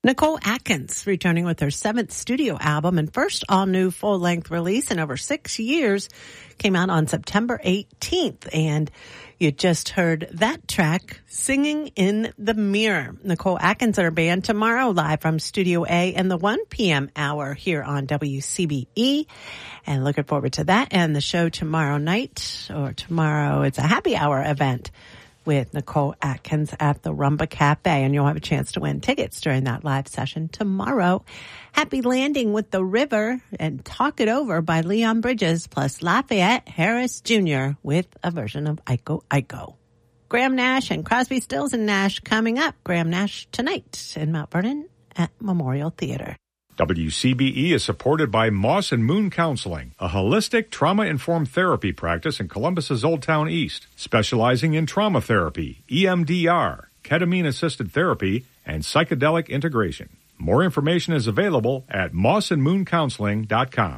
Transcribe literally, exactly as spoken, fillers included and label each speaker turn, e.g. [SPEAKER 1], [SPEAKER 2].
[SPEAKER 1] Nicole Atkins returning with her seventh studio album and first all-new full-length release in over six years came out on September eighteenth. And you just heard that track, Singing in the Mirror. Nicole Atkins and her band tomorrow live from Studio A in the one p.m. hour here on W C B E. And looking forward to that and the show tomorrow night, or tomorrow it's a happy hour event with Nicole Atkins at the Rumba Cafe, and you'll have a chance to win tickets during that live session tomorrow. Happy Landing with the River and Talk It Over by Leon Bridges, plus Lafayette Harris Junior with a version of Iko Iko. Graham Nash and Crosby, Stills and Nash coming up. Graham Nash tonight in Mount Vernon at Memorial Theater.
[SPEAKER 2] W C B E is supported by Moss and Moon Counseling, a holistic trauma-informed therapy practice in Columbus's Old Town East, specializing in trauma therapy, E M D R, ketamine-assisted therapy, and psychedelic integration. More information is available at moss and moon counseling dot com.